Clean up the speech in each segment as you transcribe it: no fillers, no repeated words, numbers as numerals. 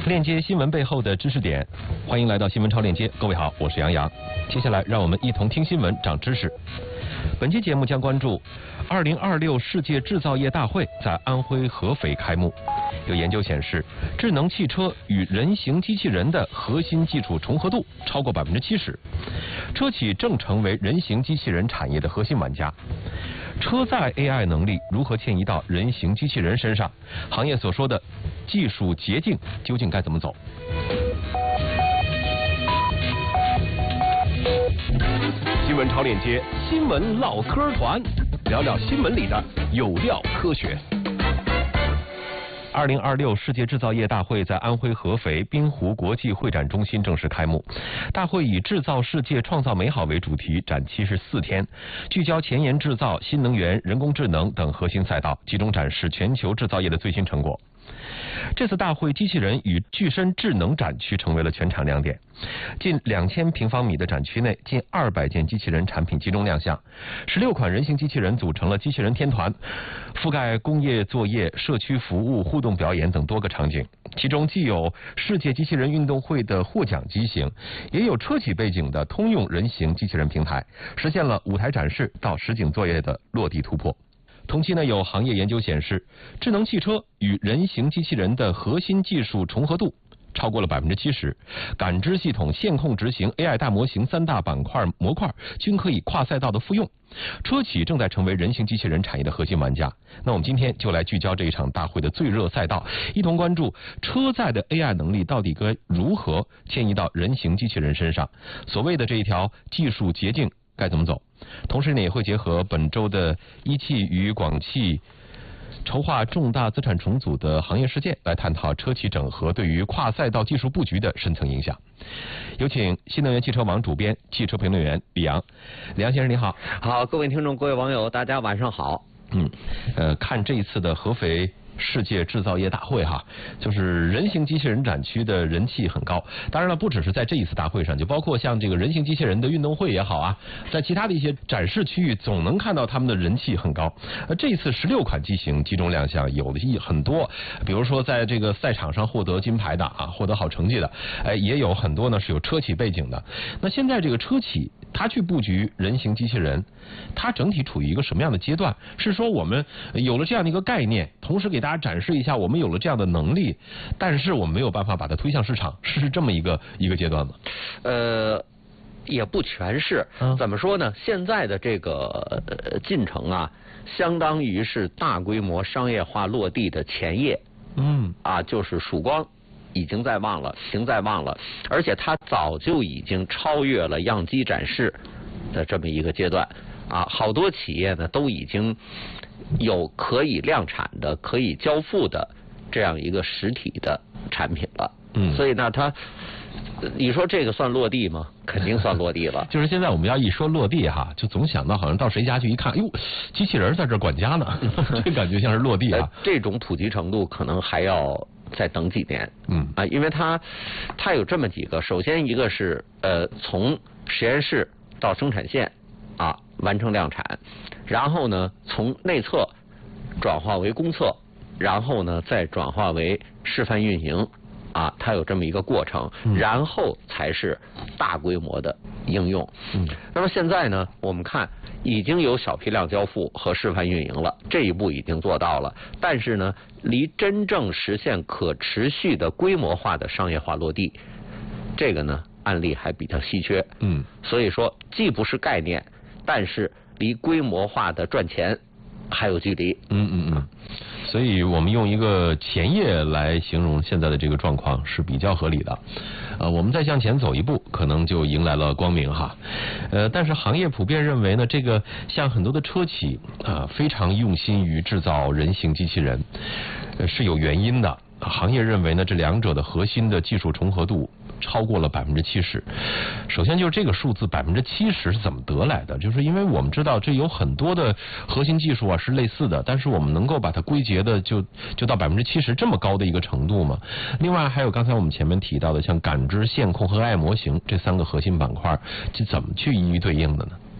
链接新闻背后的知识点，欢迎来到新闻超链接。各位好，我是杨洋。接下来让我们一同听新闻，长知识。本期节目将关注2026世界制造业大会在安徽合肥开幕。有研究显示，智能汽车与人形机器人的核心技术重合度超过70%，车企正成为人形机器人产业的核心玩家。车载 AI 能力如何迁移到人形机器人身上？行业所说的技术捷径究竟该怎么走？新闻超链接，新闻唠嗑团，聊聊新闻里的有料科学。2026世界制造业大会在安徽合肥滨湖国际会展中心正式开幕。大会以制造世界创造美好为主题，展期是4天，聚焦前沿制造、新能源、人工智能等核心赛道，集中展示全球制造业的最新成果。这次大会机器人与具身智能展区成为了全场亮点。近2000平方米的展区内，近200件机器人产品集中亮相，16款人形机器人组成了机器人天团，覆盖工业作业、社区服务、互动表演等多个场景。其中既有世界机器人运动会的获奖机型，也有车企背景的通用人形机器人平台，实现了舞台展示到实景作业的落地突破。同期呢，有行业研究显示，智能汽车与人形机器人的核心技术重合度超过了70%，感知系统、线控执行、AI 大模型3大板块模块均可以跨赛道的复用。车企正在成为人形机器人产业的核心玩家。那我们今天就来聚焦这一场大会的最热赛道，一同关注车载的 AI 能力到底该如何迁移到人形机器人身上，所谓的这一条技术捷径该怎么走？同时呢，也会结合本周的一汽与广汽筹划重大资产重组的行业事件，来探讨车企整合对于跨赛道技术布局的深层影响。有请新能源汽车网主编、汽车评论员李阳。李阳先生，你好。 好，各位听众、各位网友，大家晚上好。 看这一次的合肥世界制造业大会哈，就是人形机器人展区的人气很高。当然了，不只是在这一次大会上，就包括像这个人形机器人的运动会也好啊，在其他的一些展示区域，总能看到他们的人气很高。这一次16款机型集中亮相，有的很多，比如说在这个赛场上获得金牌的啊，获得好成绩的，也有很多呢是有车企背景的。那现在这个车企它去布局人形机器人，它整体处于一个什么样的阶段？是说我们有了这样的一个概念，同时给大家展示一下我们有了这样的能力，但是我们没有办法把它推向市场，是这么一个阶段吗？ 也不全是。怎么说呢？现在的这个进程啊，相当于是大规模商业化落地的前夜。就是曙光已经在望了，行在望了，而且它早就已经超越了样机展示的这么一个阶段啊。好多企业呢都已经有可以量产的、可以交付的这样一个实体的产品了。所以呢，你说这个算落地吗？肯定算落地了。 就是现在我们要一说落地哈，就总想到好像到谁家去一看，哟，机器人在这管家呢，这感觉像是落地啊。 这种普及程度可能还要再等几年。因为它有这么几个，首先一个是从实验室到生产线啊完成量产，然后呢从内测转化为公测，然后呢再转化为示范运行啊，它有这么一个过程，然后才是大规模的应用。那么现在呢，我们看已经有小批量交付和示范运营了，这一步已经做到了，但是呢，离真正实现可持续的规模化的商业化落地，这个呢案例还比较稀缺。所以说既不是概念，但是离规模化的赚钱还有距离。 所以我们用一个前夜来形容现在的这个状况是比较合理的。我们再向前走一步，可能就迎来了光明哈。但是行业普遍认为呢，这个像很多的车企非常用心于制造人形机器人，是有原因的。行业认为呢，这两者的核心的技术重合度超过了70%。首先就是这个数字70%是怎么得来的？就是因为我们知道这有很多的核心技术啊是类似的，但是我们能够把它归结的就到70%这么高的一个程度嘛。另外还有刚才我们前面提到的像感知、线控和 AI 模型这3个核心板块，这怎么去一一对应的呢？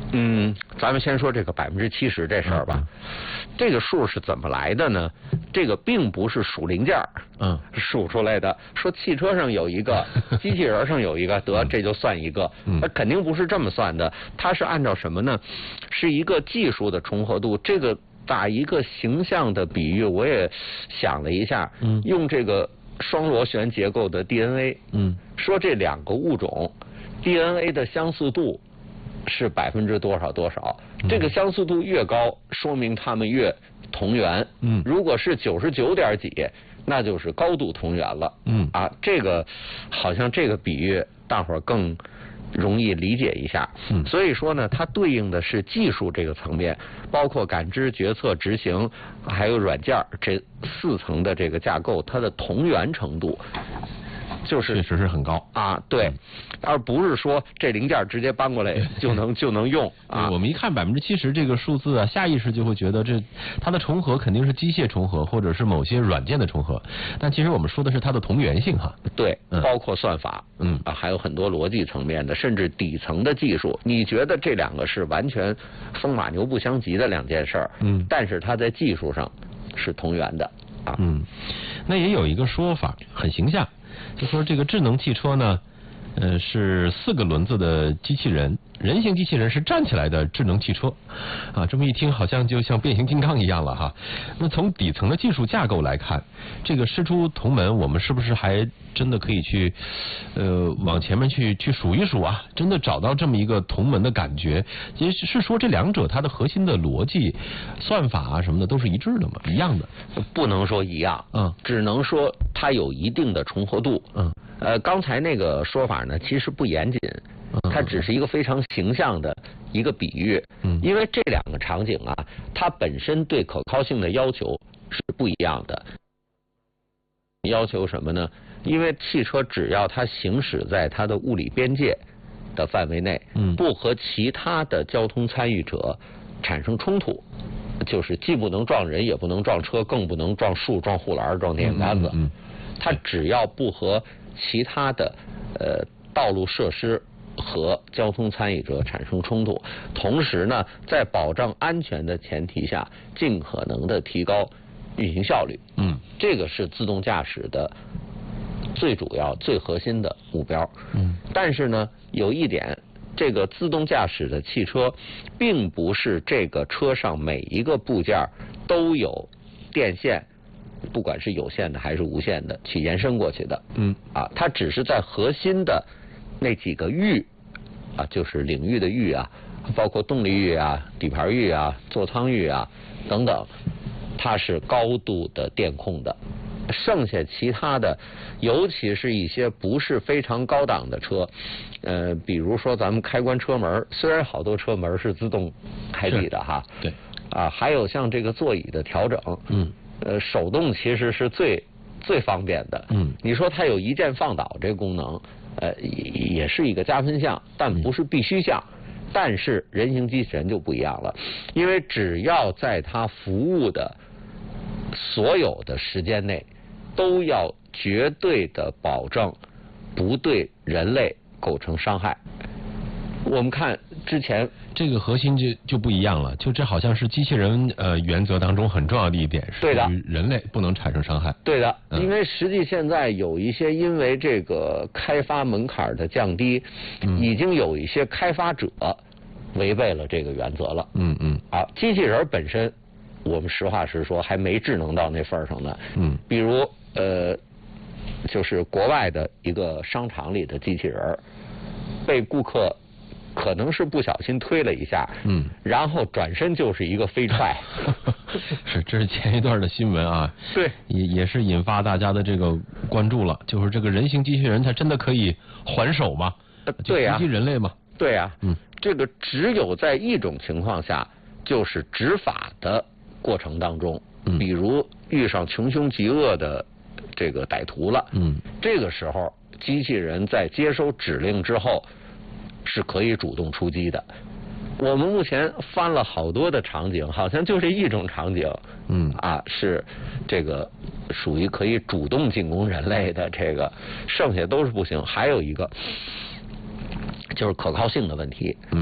咱们先说这个70%这事儿吧。这个数是怎么来的呢？这个并不是数零件数出来的。说汽车上有一个，机器人上有一个，得这就算一个。那肯定不是这么算的。它是按照什么呢？是一个技术的重合度。这个打一个形象的比喻，我也想了一下，用这个双螺旋结构的 DNA，说这两个物种 DNA 的相似度是多少多少，这个相似度越高，说明它们越同源。如果是99点几，那就是高度同源了。这个好像这个比喻大伙儿更容易理解一下。所以说呢，它对应的是技术这个层面，包括感知、决策、执行，还有软件这4层的这个架构，它的同源程度就是确实是很高啊，对，而不是说这零件直接搬过来就能用啊。 我们一看70%这个数字啊，下意识就会觉得它的重合肯定是机械重合，或者是某些软件的重合。但其实我们说的是它的同源性哈。 对，包括算法，还有很多逻辑层面的，甚至底层的技术。你觉得这两个是完全风马牛不相及的两件事儿，但是它在技术上是同源的啊。 那也有一个说法很形象。就说这个智能汽车呢，是4个轮子的机器人，人形机器人是站起来的智能汽车，啊，这么一听好像就像变形金刚一样了哈。那从底层的技术架构来看，这个师出同门，我们是不是还真的可以去，往前面去数一数啊？真的找到这么一个同门的感觉？也是说这两者它的核心的逻辑、算法啊什么的都是一致的嘛，一样的？ 不能说一样，只能说它有一定的重合度，刚才那个说法呢，其实不严谨，它只是一个非常形象的一个比喻，因为这两个场景啊，它本身对可靠性的要求是不一样的。要求什么呢？因为汽车只要它行驶在它的物理边界的范围内，不和其他的交通参与者产生冲突，就是既不能撞人，也不能撞车，更不能撞树、撞护栏、撞电线杆子。它只要不和其他的道路设施和交通参与者产生冲突，同时呢，在保障安全的前提下，尽可能的提高运行效率。这个是自动驾驶的最主要、最核心的目标。但是呢，有一点，这个自动驾驶的汽车，并不是这个车上每一个部件都有电线，不管是有线的还是无线的，去延伸过去的。它只是在核心的那几个域啊，就是领域的域啊，包括动力域啊、底盘域啊、座舱域啊等等，它是高度的电控的。剩下其他的，尤其是一些不是非常高档的车，比如说咱们开关车门，虽然好多车门是自动开闭的哈， 对， 还有像这个座椅的调整，手动其实是最方便的。你说它有一键放倒这个功能，也是一个加分项，但不是必须项。但是人形机器人就不一样了，因为只要在它服务的所有的时间内，都要绝对的保证不对人类构成伤害。我们看之前这个核心就不一样了，就这好像是机器人原则当中很重要的一点，是对的， 人类不能产生伤害。 对的，因为实际现在有一些因为这个开发门槛的降低，已经有一些开发者违背了这个原则了。机器人本身，我们实话实说还没智能到那份上呢。比如就是国外的一个商场里的机器人，被顾客可能是不小心推了一下，然后转身就是一个飞踹。 是，这是前一段的新闻啊。 对， 也是引发大家的这个关注了，就是这个人形机器人它真的可以还手吗？ 对呀， 袭击人类吗？ 对呀，这个只有在一种情况下，就是执法的过程当中，比如遇上穷凶极恶的这个歹徒了，这个时候机器人在接收指令之后是可以主动出击的。我们目前翻了好多的场景，好像就这一种场景，是这个属于可以主动进攻人类的，这个剩下都是不行。还有一个就是可靠性的问题。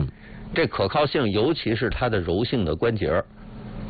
这可靠性，尤其是它的柔性的关节